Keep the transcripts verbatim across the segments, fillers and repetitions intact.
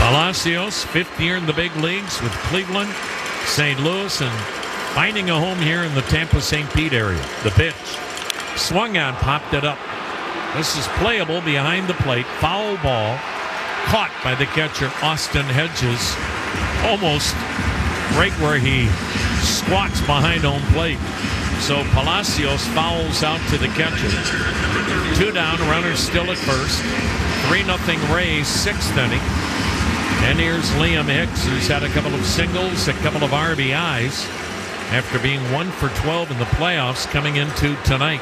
Palacios, fifth year in the big leagues with Cleveland, Saint Louis, and finding a home here in the Tampa-Saint Pete area. The pitch. Swung on, popped it up. This is playable behind the plate. Foul ball. Caught by the catcher, Austin Hedges. Almost right where he squats behind home plate. So Palacios fouls out to the catcher. Two down, runners still at first. three nothing Rays, sixth inning. And here's Liam Hicks, who's had a couple of singles, a couple of R B Is after being one for twelve in the playoffs coming into tonight.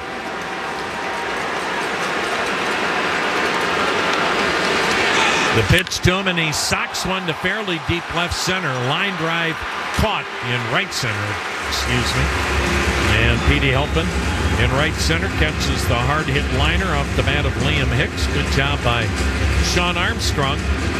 The pitch to him, and he socks one to fairly deep left center. Line drive caught in right center, excuse me. And Petey Halpin in right center catches the hard-hit liner off the bat of Liam Hicks. Good job by Sean Armstrong.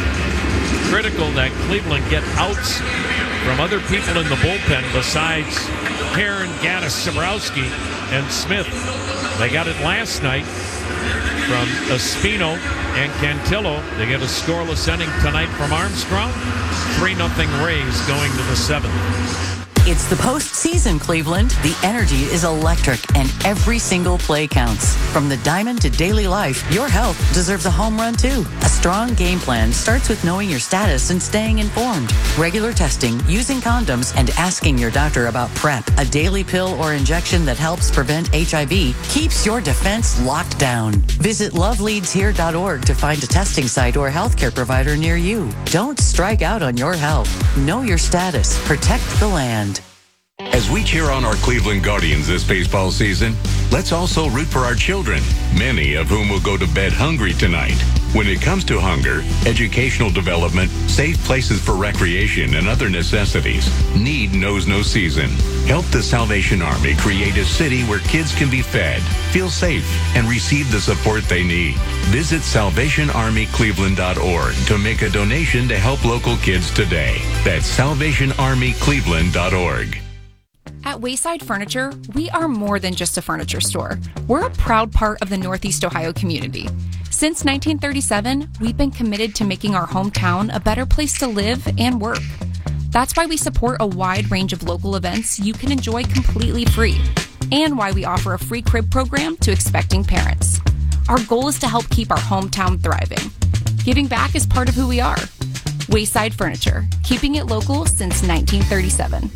Critical that Cleveland get outs from other people in the bullpen besides Heron, Gaddis, Sabrowski, and Smith. They got it last night from Espino and Cantillo. They get a scoreless inning tonight from Armstrong. three nothing Rays going to the seventh. It's the postseason, Cleveland. The energy is electric, and every single play counts. From the diamond to daily life, your health deserves a home run, too. A strong game plan starts with knowing your status and staying informed. Regular testing, using condoms, and asking your doctor about PrEP, a daily pill or injection that helps prevent H I V, keeps your defense locked down. Visit love leads here dot org to find a testing site or healthcare provider near you. Don't strike out on your health. Know your status. Protect the land. As we cheer on our Cleveland Guardians this baseball season, let's also root for our children, many of whom will go to bed hungry tonight. When it comes to hunger, educational development, safe places for recreation, and other necessities, need knows no season. Help the Salvation Army create a city where kids can be fed, feel safe, and receive the support they need. Visit salvation army cleveland dot org to make a donation to help local kids today. That's salvation army cleveland dot org. At Wayside Furniture, we are more than just a furniture store. We're a proud part of the Northeast Ohio community. Since nineteen thirty-seven, we've been committed to making our hometown a better place to live and work. That's why we support a wide range of local events you can enjoy completely free, and why we offer a free crib program to expecting parents. Our goal is to help keep our hometown thriving. Giving back is part of who we are. Wayside Furniture, keeping it local since nineteen thirty-seven.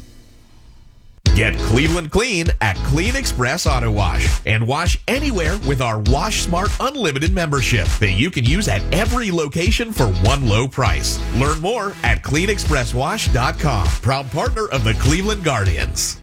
Get Cleveland clean at Clean Express Auto Wash and wash anywhere with our Wash Smart Unlimited membership that you can use at every location for one low price. Learn more at clean express wash dot com. Proud partner of the Cleveland Guardians.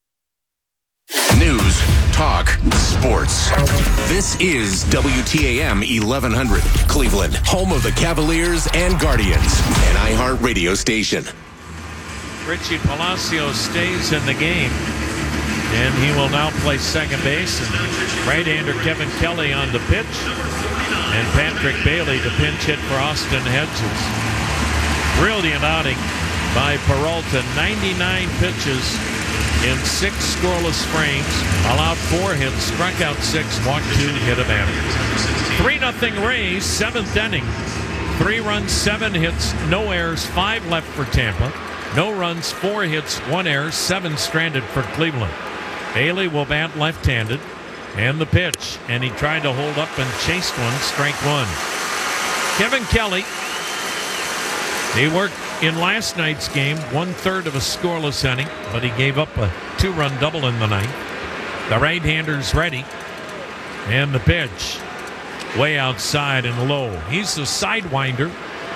News, talk, sports. This is W T A M eleven hundred, Cleveland, home of the Cavaliers and Guardians, an iHeart radio station. Richie Palacios stays in the game, and he will now play second base. And right-hander Kevin Kelly on the pitch, and Patrick Bailey to pinch hit for Austin Hedges. Brilliant outing by Peralta. ninety-nine pitches in six scoreless frames, allowed four hits, struck out six, walked two, hit a batter. three nothing Rays, seventh inning. Three runs, seven hits, no errors, five left for Tampa. No runs, four hits, one error, seven stranded for Cleveland. Bailey will bat left-handed, and the pitch, and he tried to hold up and chased one, strike one. Kevin Kelly, he worked in last night's game, one-third of a scoreless inning, but he gave up a two-run double in the ninth. The right-hander's ready, and the pitch, way outside and low. He's the sidewinder.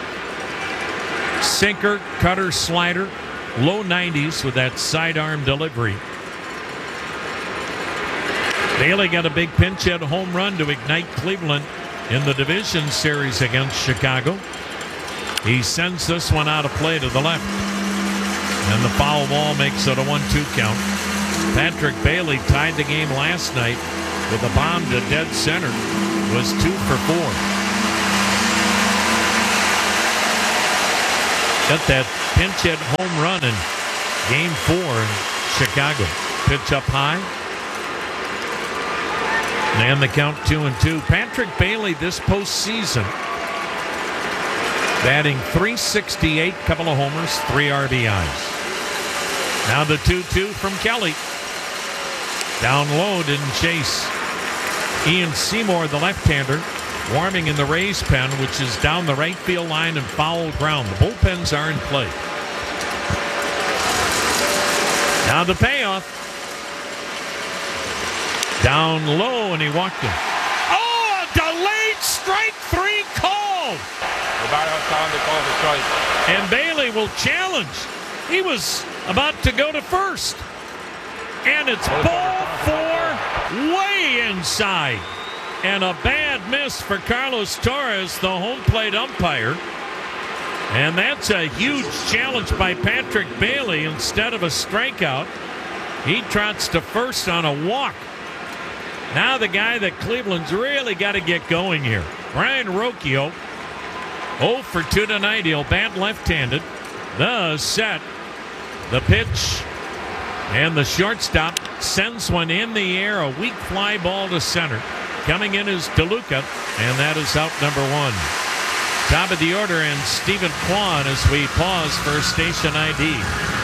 Sinker, cutter, slider, low nineties with that sidearm delivery. Bailey got a big pinch hit home run to ignite Cleveland in the division series against Chicago. He sends this one out of play to the left, and the foul ball makes it a one two count. Patrick Bailey tied the game last night with a bomb to dead center. Was two for four. Got that pinch hit home run in game four in Chicago. Pitch up high. And the count two and two. Patrick Bailey this postseason Batting three sixty-eight, couple of homers, three R B Is. Now the two two from Kelly. Down low, didn't chase. Ian Seymour, the left-hander, warming in the Rays pen, which is down the right field line and foul ground. The bullpens are in play. Now the payoff. Down low, and he walked him. Oh, a delayed strike three called. And Bailey will challenge. He was about to go to first. And it's ball four way inside. And a bad miss for Carlos Torres, the home plate umpire. And that's a huge challenge by Patrick Bailey. Instead of a strikeout, he trots to first on a walk. Now the guy that Cleveland's really got to get going here. Brian Rocchio, oh for two tonight. He'll bat left-handed. The set, the pitch, and the shortstop sends one in the air. A weak fly ball to center. Coming in is DeLuca, and that is out number one. Top of the order, and Stephen Kwan as we pause for station I D.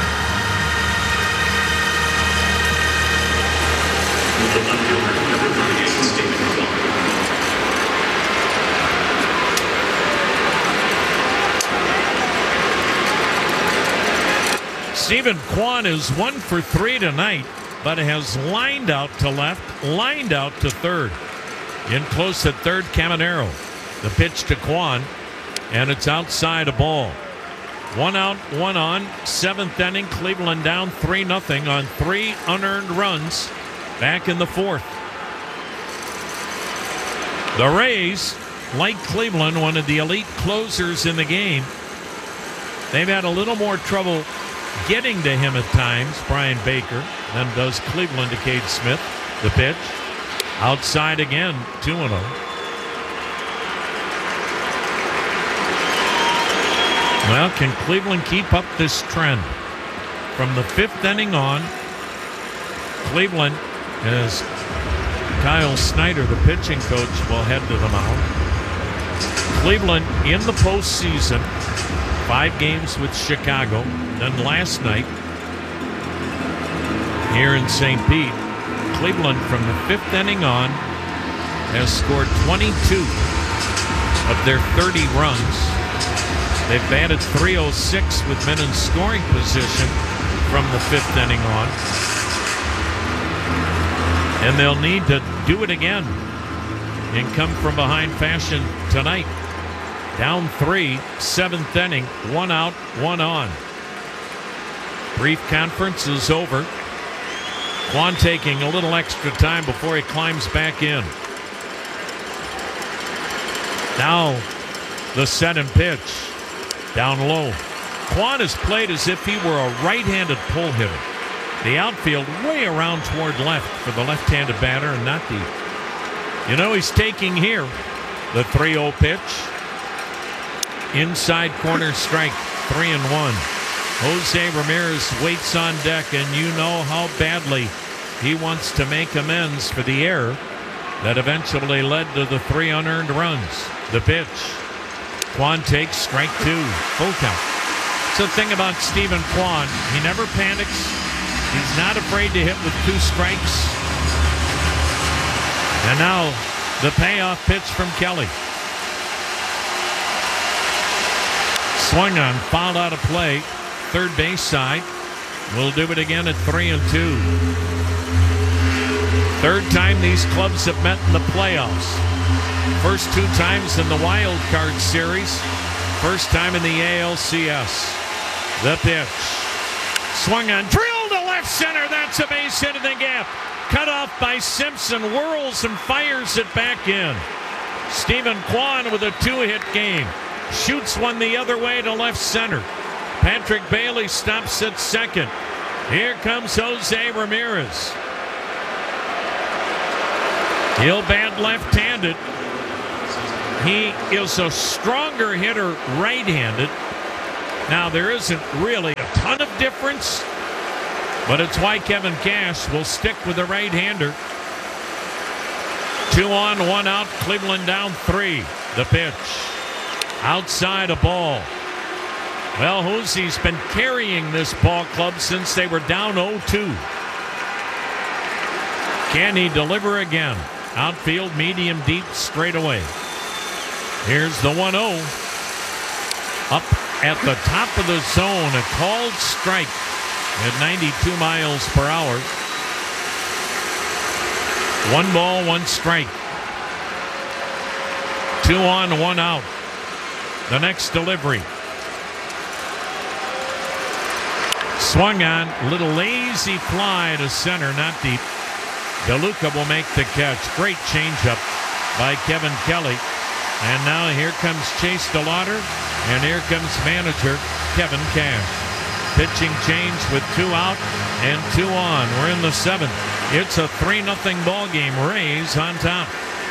Stephen Kwan is one for three tonight, but has lined out to left, lined out to third. In close at third, Caminero. The pitch to Kwan, and it's outside a ball. One out, one on. Seventh inning, Cleveland down three nothing on three unearned runs back in the fourth. The Rays, like Cleveland, one of the elite closers in the game. They've had a little more trouble getting to him at times, Brian Baker, than does Cleveland to Cade Smith. The pitch. Outside again, two and oh. Well, can Cleveland keep up this trend? From the fifth inning on, Cleveland, as Kyle Snyder, the pitching coach, will head to the mound. Cleveland in the postseason, five games with Chicago. Then last night, here in Saint Pete, Cleveland from the fifth inning on has scored twenty-two of their thirty runs. They've batted three oh six with men in scoring position from the fifth inning on. And they'll need to do it again in come from behind fashion tonight. Down three, seventh inning, one out, one on. Brief conference is over. Kwan taking a little extra time before he climbs back in. Now the set and pitch. Down low. Kwan has played as if he were a right-handed pull hitter. The outfield way around toward left for the left-handed batter and not deep. You know he's taking here. The three oh pitch. Inside corner strike. Three and one. Jose Ramirez waits on deck, and you know how badly he wants to make amends for the error that eventually led to the three unearned runs. The pitch. Kwan takes strike two. Full count. So the thing about Stephen Kwan, he never panics. He's not afraid to hit with two strikes. And now the payoff pitch from Kelly. Swung on, fouled out of play. Third base side. We'll do it again at three and two. Third time these clubs have met in the playoffs. First two times in the wild card series. First time in the A L C S. The pitch. Swung on, drilled to left center. That's a base hit in the gap. Cut off by Simpson. Whirls and fires it back in. Stephen Kwan with a two-hit game. Shoots one the other way to left center. Patrick Bailey stops at second. Here comes Jose Ramirez. He'll bat left-handed. He is a stronger hitter right-handed. Now, there isn't really a ton of difference, but it's why Kevin Cash will stick with the right-hander. Two on, one out. Cleveland down three. The pitch. Outside a ball. Well, Hosey's been carrying this ball club since they were down oh two. Can he deliver again? Outfield, medium, deep, straight away. Here's the one oh. Up at the top of the zone, a called strike at ninety-two miles per hour. One ball, one strike. Two on, one out. The next delivery. Swung on, little lazy fly to center, not deep. DeLuca will make the catch. Great changeup by Kevin Kelly. And now here comes Chase DeLauder, and here comes manager Kevin Cash. Pitching change with two out and two on. We're in the seventh. It's a three nothing ball game. Rays on top.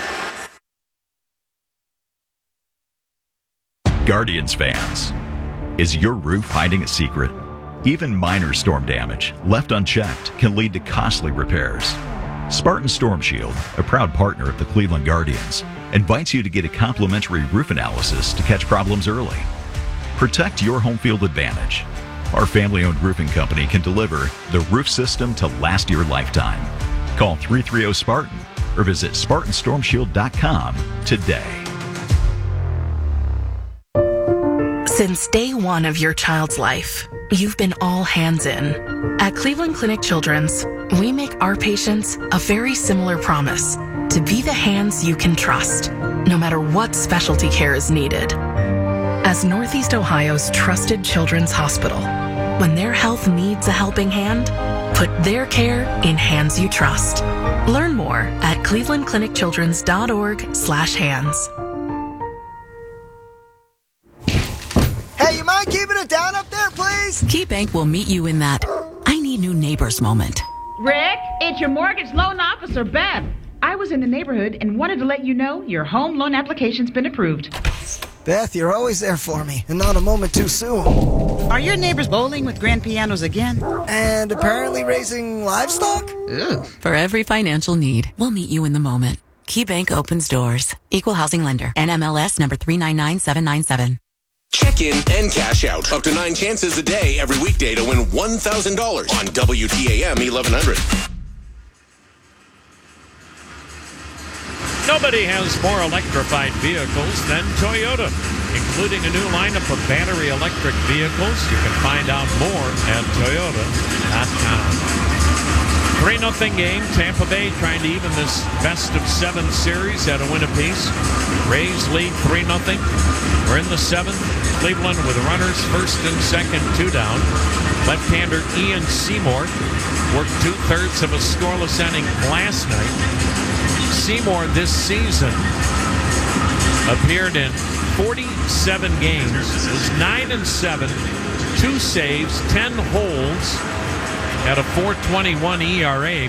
Guardians fans, is your roof hiding a secret? Even minor storm damage, left unchecked, can lead to costly repairs. Spartan Storm Shield, a proud partner of the Cleveland Guardians, invites you to get a complimentary roof analysis to catch problems early. Protect your home field advantage. Our family-owned roofing company can deliver the roof system to last your lifetime. Call three three zero Spartan or visit Spartan Storm Shield dot com today. Since day one of your child's life, you've been all hands in. At Cleveland Clinic Children's, we make our patients a very similar promise to be the hands you can trust, no matter what specialty care is needed. As Northeast Ohio's trusted children's hospital, when their health needs a helping hand, put their care in hands you trust. Learn more at cleveland clinic children's dot org slash hands. Hey, you mind keeping it down up there, please? KeyBank will meet you in that I need new neighbors moment. Rick, it's your mortgage loan officer, Beth. I was in the neighborhood and wanted to let you know your home loan application's been approved. Beth, you're always there for me, and not a moment too soon. Are your neighbors bowling with grand pianos again? And apparently raising livestock? Ugh. For every financial need, we'll meet you in the moment. KeyBank opens doors. Equal housing lender. N M L S number three nine nine seven nine seven. Check in and cash out. Up to nine chances a day every weekday to win one thousand dollars on W T A M eleven hundred. Nobody has more electrified vehicles than Toyota, including a new lineup of battery electric vehicles. You can find out more at toyota dot com. three nothing game. Tampa Bay trying to even this best of seven series at a win apiece. Rays lead three nothing. We're in the seventh. Cleveland with runners first and second, two down. Left-hander Ian Seymour worked two-thirds of a scoreless inning last night. Seymour this season appeared in forty-seven games, was nine and seven, two saves, ten holds, at a four twenty-one E R A.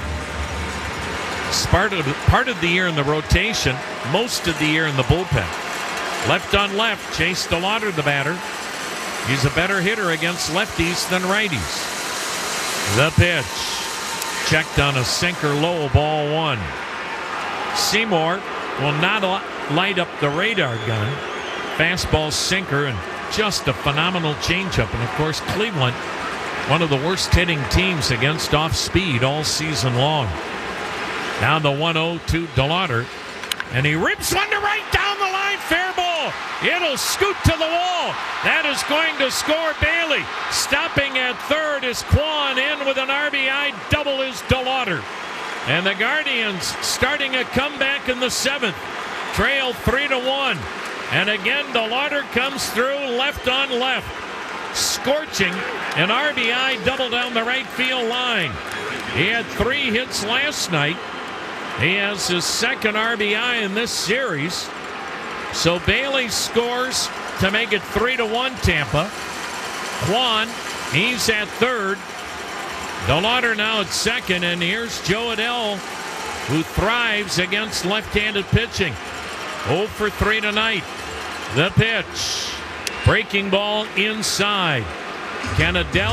Part of, part of the year in the rotation, most of the year in the bullpen. Left on left, Chase DeLauder, the batter. He's a better hitter against lefties than righties. The pitch. Checked on a sinker low, ball one. Seymour will not light up the radar gun. Fastball sinker and just a phenomenal changeup. And of course, Cleveland, one of the worst hitting teams against off speed all season long. Down the one oh to DeLauder. And he rips one to right down the line. Fair ball. It'll scoot to the wall. That is going to score Bailey. Stopping at third is Kwan. In with an R B I double is DeLauder. And the Guardians starting a comeback in the seventh. Trail three to one. And again, DeLauder comes through left on left. Scorching an R B I double down the right field line. He had three hits last night. He has his second R B I in this series. So Bailey scores to make it three to one Tampa. Kwan, he's at third. DeLauder now at second, and here's Joe Adell, who thrives against left-handed pitching. oh for three tonight. The pitch. Breaking ball inside. Can Adell